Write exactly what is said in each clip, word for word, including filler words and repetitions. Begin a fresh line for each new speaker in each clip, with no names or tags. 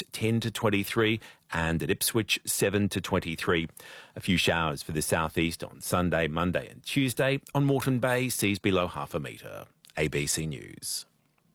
Coast ten to twenty-three and at Ipswich seven to twenty-three. A few showers for the southeast on Sunday, Monday and Tuesday. On Moreton Bay, seas below half a metre. A B C News.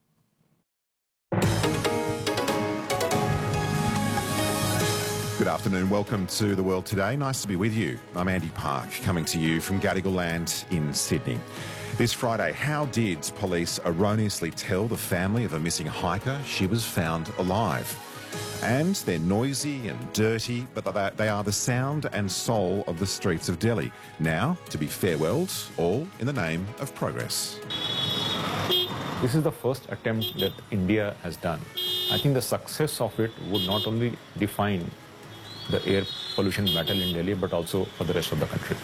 Good afternoon, welcome to The World Today. Nice to be with you. I'm Andy Park, coming to you from Gadigal Land in Sydney. This Friday, how did police erroneously tell the family of a missing hiker she was found alive? And they're noisy and dirty, but they are the sound and soul of the streets of Delhi, now to be farewelled, all in the name of progress.
This is the first attempt that India has done. I think the success of it would not only define the air pollution battle in Delhi, but also for the rest of the country.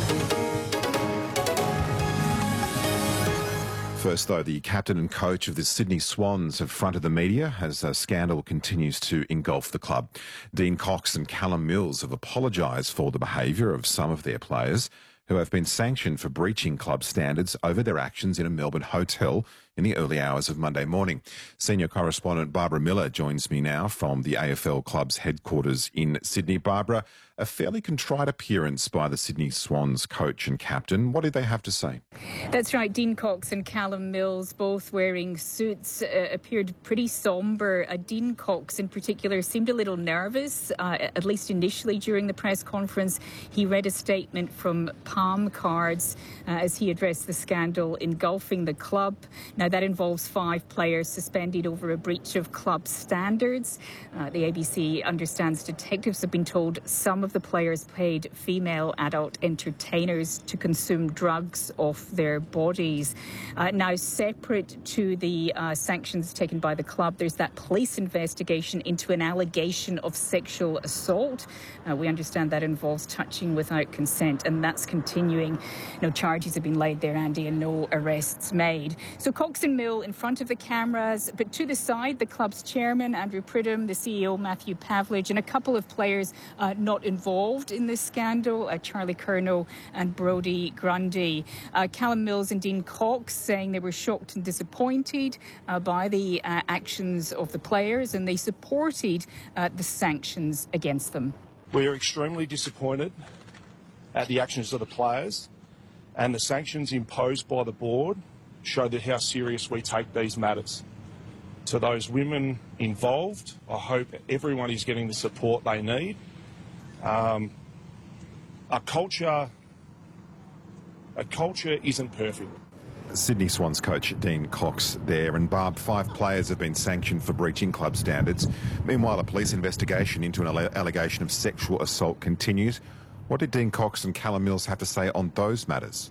First, though, the captain and coach of the Sydney Swans have fronted the media as a scandal continues to engulf the club. Dean Cox and Callum Mills have apologised for the behaviour of some of their players who have been sanctioned for breaching club standards over their actions in a Melbourne hotel in the early hours of Monday morning. Senior correspondent Barbara Miller joins me now from the A F L club's headquarters in Sydney. Barbara, a fairly contrite appearance by the Sydney Swans coach and captain. What did they have to say?
That's right. Dean Cox and Callum Mills, both wearing suits, uh, appeared pretty sombre. Uh, Dean Cox in particular seemed a little nervous, uh, at least initially during the press conference. He read a statement from Palm Cards uh, as he addressed the scandal engulfing the club. Now, that involves five players suspended over a breach of club standards. Uh, the A B C understands detectives have been told some of the players paid female adult entertainers to consume drugs off their bodies. Uh, now, separate to the uh, sanctions taken by the club, there's that police investigation into an allegation of sexual assault. Uh, we understand that involves touching without consent, and that's continuing. No charges have been laid there, Andy, and no arrests made. So Cox and Mill in front of the cameras, but to the side, the club's chairman, Andrew Pridham, the C E O, Matthew Pavlich, and a couple of players uh, not involved in this scandal, uh, Charlie Curnow and Brodie Grundy. Uh, Callum Mills and Dean Cox saying they were shocked and disappointed uh, by the uh, actions of the players, and they supported uh, the sanctions against them.
We are extremely disappointed at the actions of the players, and the sanctions imposed by the board show that how serious we take these matters. To those women involved, I hope everyone is getting the support they need. Um, a culture, a culture isn't perfect.
Sydney Swans coach Dean Cox there, and Barb, five players have been sanctioned for breaching club standards. Meanwhile, a police investigation into an alle- allegation of sexual assault continues. What did Dean Cox and Callum Mills have to say on those matters?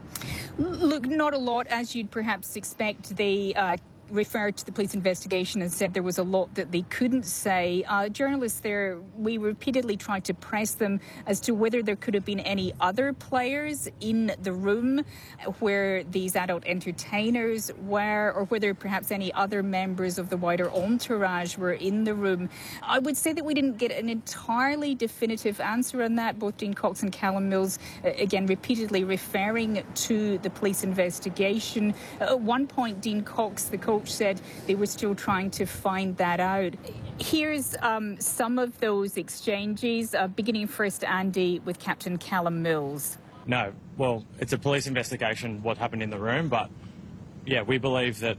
Look, not a lot, as you'd perhaps expect. They uh, referred to the police investigation and said there was a lot that they couldn't say. Uh, journalists there, we repeatedly tried to press them as to whether there could have been any other players in the room where these adult entertainers were, or whether perhaps any other members of the wider entourage were in the room. I would say that we didn't get an entirely definitive answer on that. Both Dean Cox and Callum Mills, uh, again, repeatedly referring to the police investigation. Uh, at one point, Dean Cox, the coach, said they were still trying to find that out. Here's um, some of those exchanges, uh, beginning first, Andy, with Captain Callum Mills.
No, well, it's a police investigation, what happened in the room, but yeah, we believe that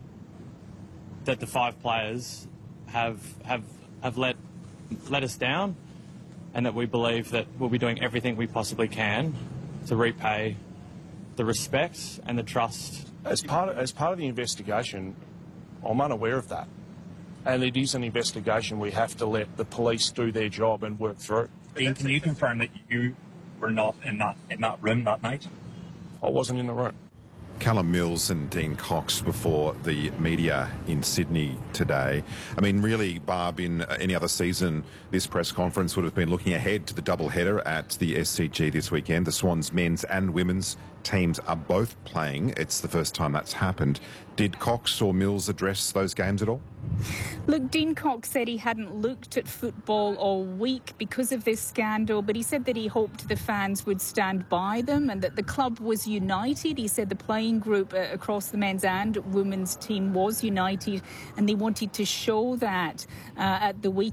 that the five players have have have let let us down, and that we believe that we'll be doing everything we possibly can to repay the respect and the trust.
As part of, as part of the investigation, I'm unaware of that. And it is an investigation we have to let the police do their job and work through.
Dean, can you confirm that you were not in that in that room that night?
I wasn't in the room.
Callum Mills and Dean Cox before the media in Sydney today. I mean, really, Barb, in any other season, this press conference would have been looking ahead to the double header at the S C G this weekend. The Swans men's and women's teams are both playing. It's the first time that's happened. Did Cox or Mills address those games at all?
Look, Dean Cox said he hadn't looked at football all week because of this scandal, but he said that he hoped the fans would stand by them and that the club was united. He said the playing group uh, across the men's and women's team was united, and they wanted to show that uh, at the weekend.